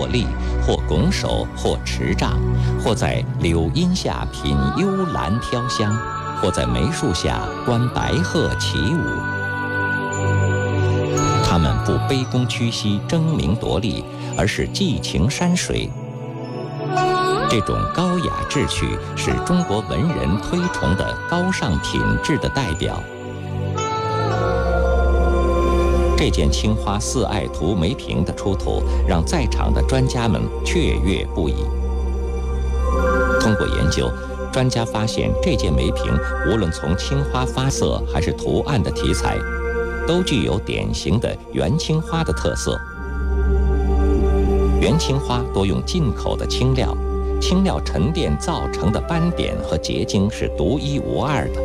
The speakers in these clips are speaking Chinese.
或立，或拱手，或持杖，或在柳荫下品幽兰飘香，或在梅树下观白鹤起舞。他们不卑躬屈膝、争名夺利，而是寄情山水。这种高雅志趣是中国文人推崇的高尚品质的代表。这件青花四爱图梅瓶的出土，让在场的专家们雀跃不已。通过研究，专家发现这件梅瓶无论从青花发色还是图案的题材，都具有典型的元青花的特色。元青花多用进口的青料，青料沉淀造成的斑点和结晶是独一无二的。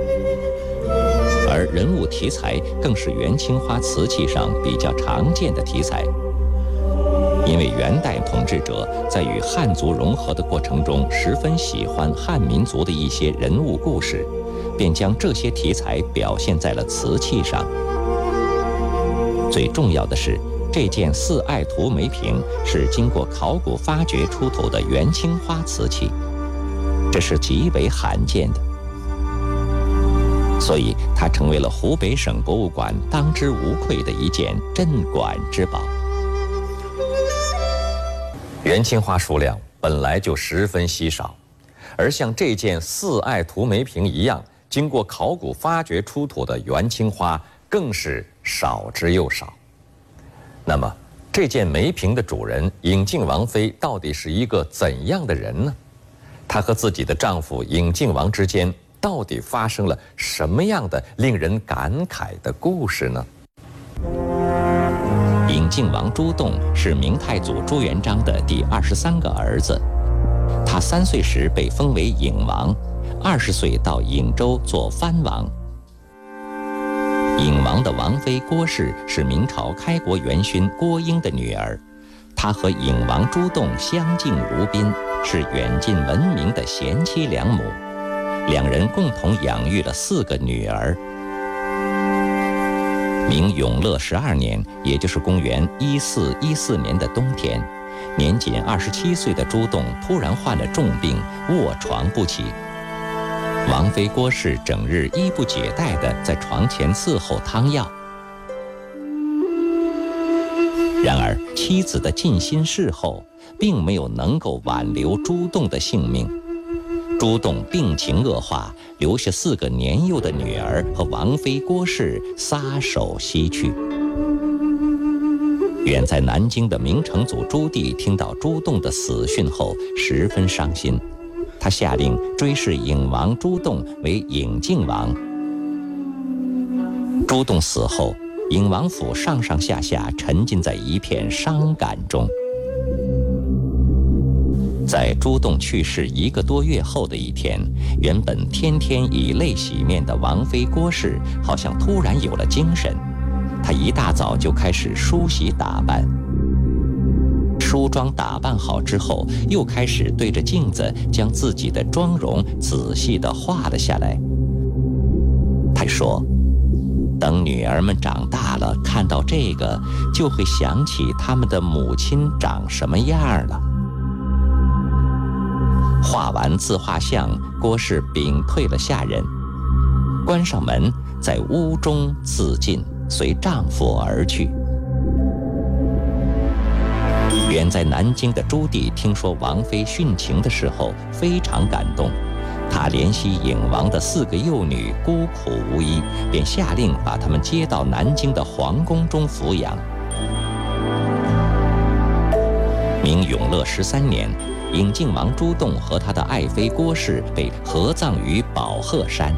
而人物题材更是元青花瓷器上比较常见的题材。因为元代统治者在与汉族融合的过程中，十分喜欢汉民族的一些人物故事，便将这些题材表现在了瓷器上。最重要的是，这件四爱图梅瓶是经过考古发掘出土的元青花瓷器，这是极为罕见的，所以它成为了湖北省博物馆当之无愧的一件镇馆之宝。元青花数量本来就十分稀少，而像这件四爱图梅瓶一样经过考古发掘出土的元青花更是少之又少。那么这件梅瓶的主人尹靖王妃到底是一个怎样的人呢？她和自己的丈夫尹靖王之间到底发生了什么样的令人感慨的故事呢？尹靖王朱栋是明太祖朱元璋的第23个儿子，他3岁时被封为尹王，20岁到颍州做藩王。尹王的王妃郭氏是明朝开国元勋郭英的女儿，她和尹王朱栋相敬如宾，是远近闻名的贤妻良母。两人共同养育了4个女儿。明永乐12年，也就是公元1414年的冬天，年仅27岁的朱栋突然患了重病，卧床不起。王妃郭氏整日衣不解带地在床前伺候汤药。然而妻子的尽心侍候并没有能够挽留朱栋的性命。朱栋病情恶化，留下4个年幼的女儿和王妃郭氏撒手西去。远在南京的明成祖朱棣听到朱栋的死讯后十分伤心，他下令追谥尹王朱栋为尹靖王。朱栋死后，尹王府上上下下沉浸在一片伤感中。在朱栋去世1个多月后的一天，原本天天以泪洗面的王妃郭氏好像突然有了精神。她一大早就开始梳洗打扮，梳妆打扮好之后，又开始对着镜子将自己的妆容仔细地画了下来。她说，等女儿们长大了，看到这个就会想起他们的母亲长什么样了。画完自画像，郭氏屏退了下人，关上门，在屋中自尽，随丈夫而去。远在南京的朱棣听说王妃殉情的时候非常感动，他怜惜尹王的4个幼女孤苦无依，便下令把她们接到南京的皇宫中抚养。明永乐13年，尹靖王朱栋和他的爱妃郭氏被合葬于宝鹤山。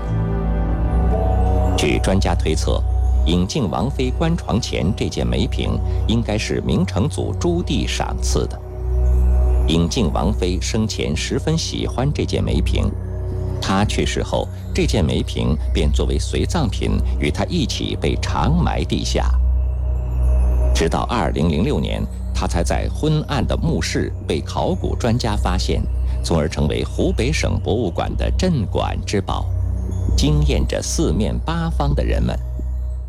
据专家推测，尹靖王妃棺床前这件梅瓶应该是明成祖朱棣赏赐的。尹靖王妃生前十分喜欢这件梅瓶，她去世后，这件梅瓶便作为随葬品与她一起被长埋地下。直到2006年，他才在昏暗的墓室被考古专家发现，从而成为湖北省博物馆的镇馆之宝，惊艳着4面8方的人们。